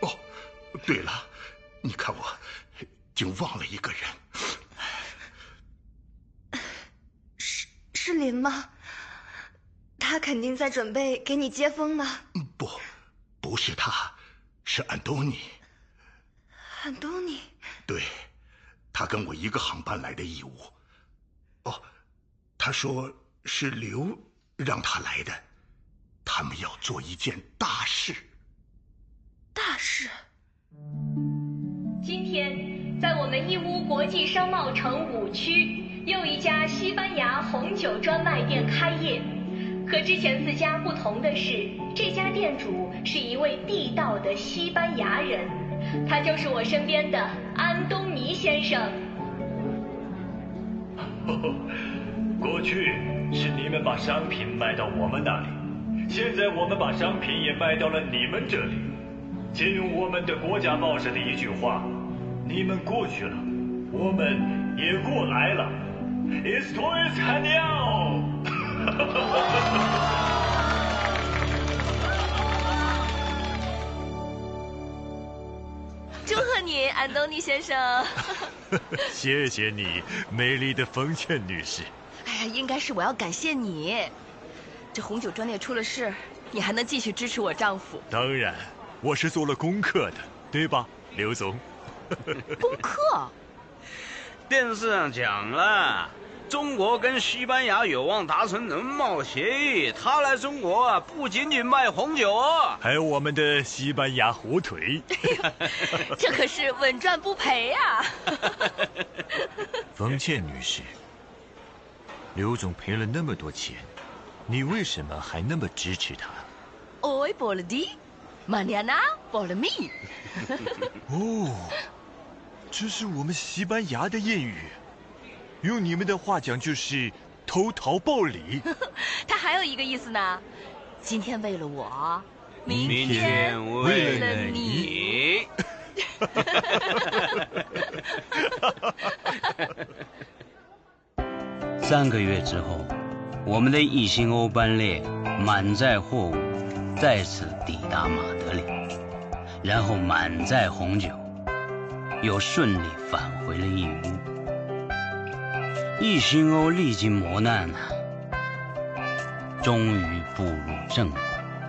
哦，对了，你看我竟忘了一个人。 是林吗？他肯定在准备给你接风呢。 不是他，是安东尼。 安东尼？ 对，他跟我一个航班来的义乌。哦，他说是刘让他来的，他们要做一件大事。 大事？ 今天，在我们义乌国际商贸城5区，又一家西班牙红酒专卖店开业。和之前4家不同的是，这家店主是一位地道的西班牙人，他就是我身边的安东尼先生。 过去是你们把商品卖到我们那里，现在我们把商品也卖到了你们这里。借用我们的国家报社的一句话，你们过去了，我们也过来了。Esto es genial！ 祝贺你，安东尼先生。 谢谢你，美丽的冯倩女士。 哎呀，应该是我要感谢你。这红酒专列出了事，你还能继续支持我丈夫。 当然，我是做了功课的，对吧，刘总？ 功课？ 电视上讲了，中国跟西班牙有望达成农贸协议。他来中国啊，不仅仅卖红酒啊， 还有我们的西班牙火腿。 这可是稳赚不赔啊！ 冯倩女士，刘总赔了那么多钱，你为什么还那么支持他？ Hoy por ti, mañana por mí。 哦，这是我们西班牙的谚语，用你们的话讲就是投桃报李。 它还有一个意思呢，今天为了我，明天为了你。3个月之后，我们的一星欧班列满载货物再次抵达马德里，然后满载红酒又顺利返回了义乌。一星欧历经磨难啊，终于步入正轨。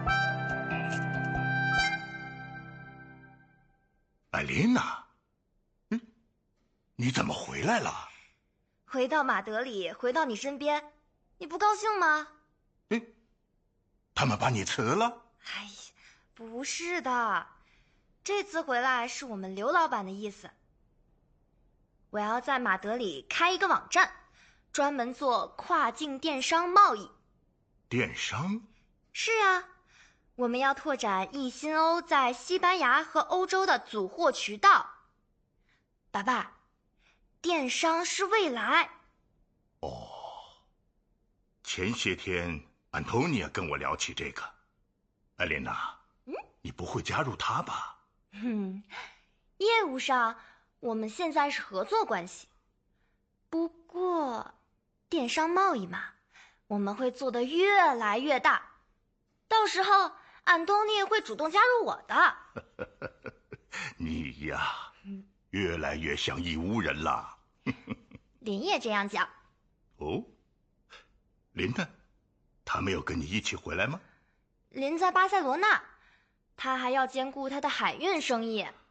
艾琳娜，你怎么回来了？ 回到马德里，回到你身边，你不高兴吗？ 他们把你辞了？ 哎呀，不是的，这次回来是我们刘老板的意思。我要在马德里开一个网站，专门做跨境电商贸易。 电商？ 是啊，我们要拓展易新欧在西班牙和欧洲的组货渠道。爸爸，电商是未来。 哦，前些天安东尼亚跟我聊起这个。艾琳娜，你不会加入他吧？ 业务上我们现在是合作关系，不过电商贸易嘛，我们会做得越来越大，到时候安东尼会主动加入我的。 你呀，越来越像义乌人了。 林也这样讲。 哦，林呢？他没有跟你一起回来吗？ 林在巴塞罗那，他还要兼顾他的海运生意。